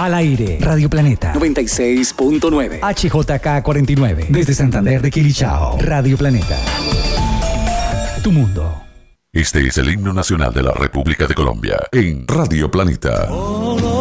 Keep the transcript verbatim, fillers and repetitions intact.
Al aire, Radio Planeta noventa y seis punto nueve. H J K cuarenta y nueve. Desde Santander de Quilichao. Radio Planeta. Tu mundo. Este es el himno nacional de la República de Colombia en Radio Planeta.